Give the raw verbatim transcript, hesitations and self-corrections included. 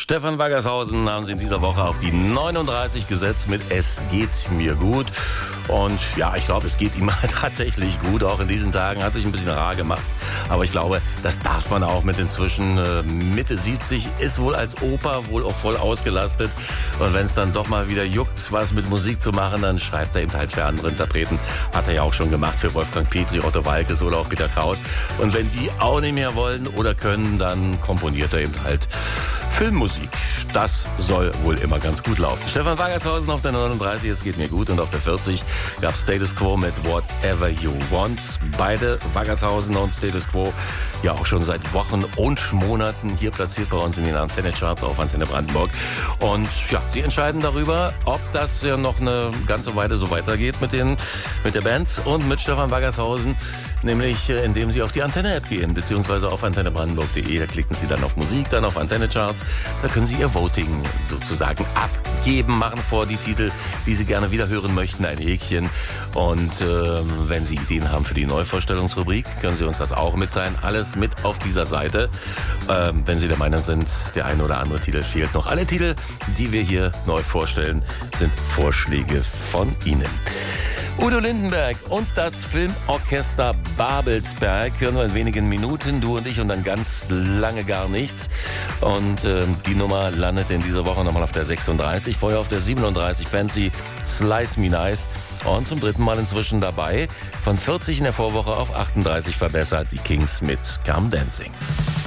Stefan Waggershausen haben sie in dieser Woche auf die neununddreißig gesetzt mit Es geht mir gut. Und ja, ich glaube, es geht ihm tatsächlich gut. Auch in diesen Tagen hat sich ein bisschen rar gemacht. Aber ich glaube, das darf man auch mit inzwischen äh, Mitte siebzig, ist wohl als Opa wohl auch voll ausgelastet. Und wenn es dann doch mal wieder juckt, was mit Musik zu machen, dann schreibt er eben halt für andere Interpreten. Hat er ja auch schon gemacht für Wolfgang Petri, Otto Waalkes oder auch Peter Kraus. Und wenn die auch nicht mehr wollen oder können, dann komponiert er eben halt Filmmusik. Das soll wohl immer ganz gut laufen. Stefan Waggershausen auf der neununddreißig, es geht mir gut. Und auf der vierzig gab es Status Quo mit Whatever You Want. Beide, Waggershausen und Status Quo, ja auch schon seit Wochen und Monaten hier platziert bei uns in den Antenne-Charts auf Antenne Brandenburg. Und ja, sie entscheiden darüber, ob das ja noch eine ganze Weile so weitergeht mit, den, mit der Band und mit Stefan Waggershausen. Nämlich indem sie auf die Antenne-App gehen, beziehungsweise auf antenne brandenburg punkt de. Da klicken sie dann auf Musik, dann auf Antenne-Charts. Da können sie ihr Voting sozusagen abgeben, machen vor die Titel, die sie gerne wieder hören möchten, ein Häkchen. Und ähm, wenn Sie Ideen haben für die Neuvorstellungsrubrik, können Sie uns das auch mitteilen. Alles mit auf dieser Seite. Ähm, wenn Sie der Meinung sind, der eine oder andere Titel fehlt noch. Alle Titel, die wir hier neu vorstellen, sind Vorschläge von Ihnen. Udo Lindenberg und das Filmorchester Babelsberg hören wir in wenigen Minuten, du und ich, und dann ganz lange gar nichts. Und äh, die Nummer landet in dieser Woche nochmal auf der sechsunddreißig, vorher auf der siebenunddreißig, Fancy Slice Me Nice. Und zum dritten Mal inzwischen dabei, von vierzig in der Vorwoche auf achtunddreißig verbessert, die Kings mit Come Dancing.